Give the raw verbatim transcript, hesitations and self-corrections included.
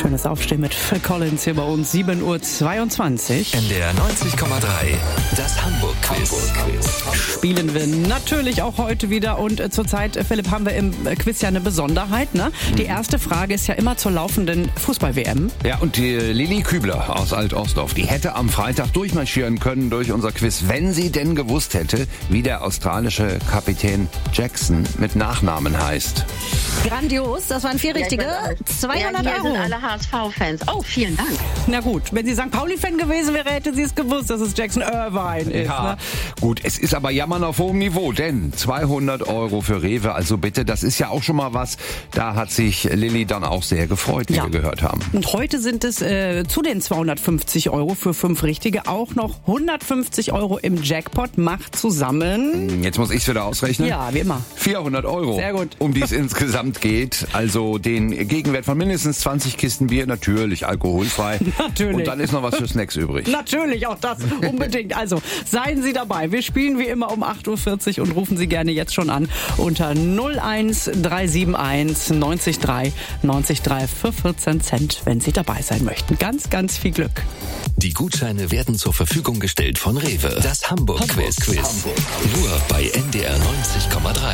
Schönes Aufstehen mit Phil Collins hier bei uns, sieben Uhr zweiundzwanzig. N D R neunzig Komma drei, das Hamburg-Quiz. Spielen wir natürlich auch heute wieder. Und äh, zurzeit, äh, Philipp, haben wir im äh, Quiz ja eine Besonderheit. Ne? Mhm. Die erste Frage ist ja immer zur laufenden Fußball-W M. Ja, und die Lilly Kübler aus Alt-Ostdorf, die hätte am Freitag durchmarschieren können durch unser Quiz, wenn sie denn gewusst hätte, wie der australische Kapitän Jackson mit Nachnamen heißt. Grandios, das waren vier richtige. Ja, zweihundert ja, hier Euro. sind alle H S V-Fans. Oh, vielen Dank. Na gut, wenn sie Sankt Pauli-Fan gewesen wäre, hätte sie es gewusst, dass es Jackson Irvine ist. Ja, ne? gut, es ist aber Jammern auf hohem Niveau, denn zweihundert Euro für Rewe, also bitte, das ist ja auch schon mal was. Da hat sich Lilly dann auch sehr gefreut, wie Ja. wir gehört haben. Und heute sind es äh, zu den zweihundertfünfzig Euro für fünf Richtige auch noch hundertfünfzig Euro im Jackpot. Macht zusammen. Jetzt muss ich es wieder ausrechnen. Ja, wie immer. vierhundert Euro, Sehr gut. um die es insgesamt geht. Also den Gegenwert von mindestens zwanzig Kisten Bier, natürlich alkoholfrei. Natürlich. Und dann ist noch was für Snacks übrig. Natürlich, auch das unbedingt. Also seien Sie dabei. Wir spielen wie immer um acht Uhr vierzig und rufen Sie gerne jetzt schon an unter null eins drei sieben eins neunzig drei neunzig drei für vierzehn Cent, wenn Sie dabei sein möchten. Ganz, ganz viel Glück. Die Gutscheine werden zur Verfügung gestellt von Rewe. Das Hamburg-Quiz. Hamburg. Nur bei N D R neunzig Komma drei.